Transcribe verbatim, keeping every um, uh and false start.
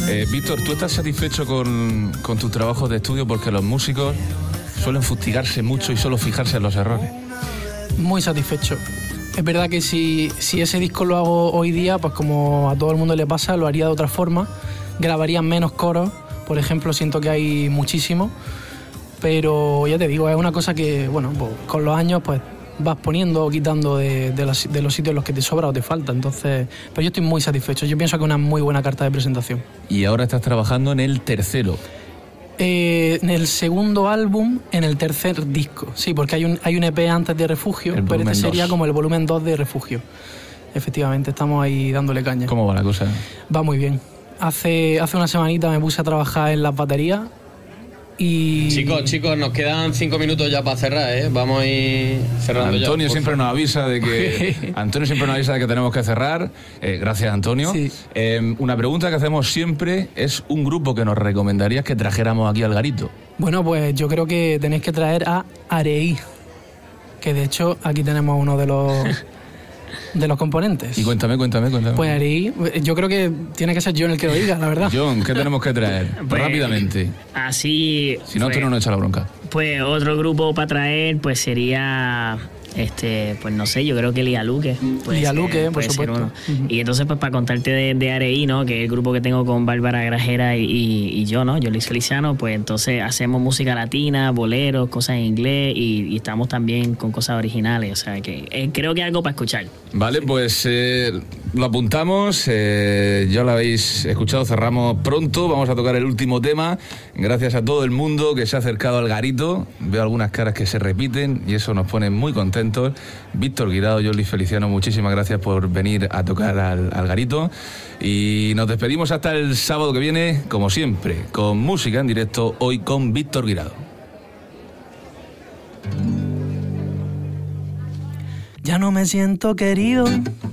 Eh, Víctor, ¿tú estás satisfecho con, con tus trabajos de estudio? Porque los músicos suelen fustigarse mucho y solo fijarse en los errores. Muy satisfecho. Es verdad que si, si ese disco lo hago hoy día, pues como a todo el mundo le pasa, lo haría de otra forma. Grabaría menos coros, por ejemplo, siento que hay muchísimo. Pero ya te digo, es una cosa que, bueno, pues, con los años pues vas poniendo o quitando de, de, los, de los sitios en los que te sobra o te falta. Entonces, pero yo estoy muy satisfecho. Yo pienso que es una muy buena carta de presentación. Y ahora estás trabajando en el tercero. Eh, en el segundo álbum, en el tercer disco. Sí, porque hay un, hay un E P antes de Refugio, El pero este sería dos. como el volumen dos de Refugio. Efectivamente, estamos ahí dándole caña. ¿Cómo va la cosa? Va muy bien. Hace, hace una semanita me puse a trabajar en las baterías y... Chicos, chicos, nos quedan cinco minutos ya para cerrar, ¿eh? Vamos a ir cerrando ya. Antonio por siempre favor. nos avisa de que Antonio siempre nos avisa de que tenemos que cerrar. Eh, gracias, Antonio. Sí. Eh, una pregunta que hacemos siempre es un grupo que nos recomendarías que trajéramos aquí al Garito. Bueno, pues yo creo que tenéis que traer a Areí, que de hecho aquí tenemos uno de los de los componentes. Y cuéntame, cuéntame, cuéntame. Pues Areí, yo creo que tiene que ser John el que lo diga, la verdad. John, ¿qué tenemos que traer? Pues, Rápidamente. Así. Si no, pues, Antonio no echa la bronca. Pues otro grupo para traer, pues sería. Este, pues no sé, yo creo que Lía Luque. puede Lía ser- Luque, por puede ser supuesto. uno. Ujú. Y entonces, pues para contarte de, de Areí, ¿no? Que es el grupo que tengo con Bárbara Grajera y, y, y yo, ¿no? Yo, Luis Feliciano, pues entonces hacemos música latina, boleros, cosas en inglés y, y estamos también con cosas originales. O sea que eh, creo que algo para escuchar. Vale, pues eh, lo apuntamos. Eh, ya lo habéis escuchado, cerramos pronto. Vamos a tocar el último tema. Gracias a todo el mundo que se ha acercado al Garito. Veo algunas caras que se repiten y eso nos pone muy contentos. Víctor Guirao, yo, Luis Feliciano, muchísimas gracias por venir a tocar al, al Garito. Y nos despedimos hasta el sábado que viene, como siempre, con música en directo, hoy con Víctor Guirao. Ya no me siento querido,